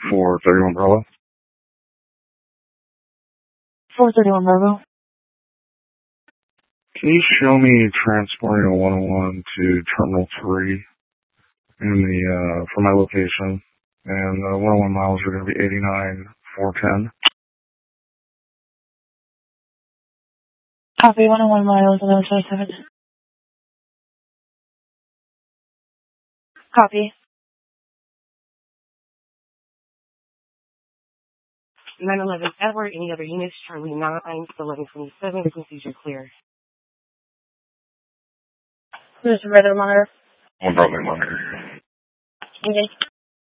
for 31 Bravo. 431 Bravo. Can you show me transporting a 101 to Terminal 3 from my location? And 101 miles are going to be 89,410. Copy 101 miles, 1127. Copy. 911 Edward, any other units? Charlie 9, 1127, frequencies are clear. This is Red Monitor. 1 Bravo Monitor. Okay.